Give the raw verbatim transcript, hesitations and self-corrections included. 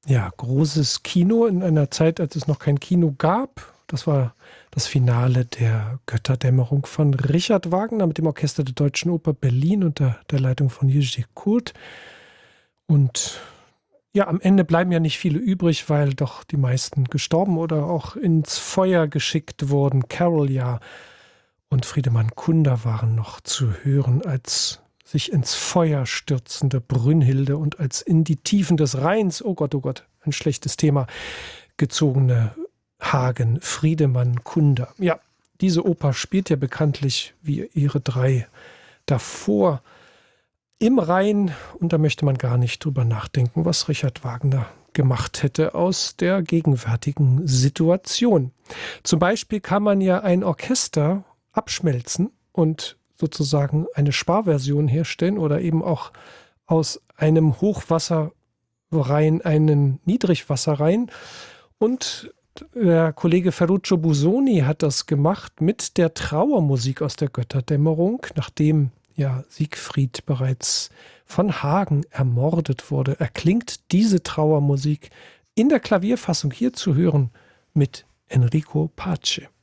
Ja, großes Kino in einer Zeit, als es noch kein Kino gab. Das war das Finale der Götterdämmerung von Richard Wagner mit dem Orchester der Deutschen Oper Berlin unter der Leitung von Jerzy Kurt. Und ja, am Ende bleiben ja nicht viele übrig, weil doch die meisten gestorben oder auch ins Feuer geschickt wurden. Carol ja und Friedemann Kunda waren noch zu hören als sich ins Feuer stürzende Brünnhilde und als in die Tiefen des Rheins, oh Gott, oh Gott, ein schlechtes Thema, gezogene Hagen, Friedemann Kunda. Ja, diese Oper spielt ja bekanntlich wie ihre drei davor im Rhein, und da möchte man gar nicht drüber nachdenken, was Richard Wagner gemacht hätte aus der gegenwärtigen Situation. Zum Beispiel kann man ja ein Orchester abschmelzen und sozusagen eine Sparversion herstellen oder eben auch aus einem Hochwasserrhein einen Niedrigwasserrhein. Und der Kollege Ferruccio Busoni hat das gemacht mit der Trauermusik aus der Götterdämmerung, nachdem ja Siegfried bereits von Hagen ermordet wurde. Erklingt diese Trauermusik in der Klavierfassung hier zu hören mit Enrico Pace.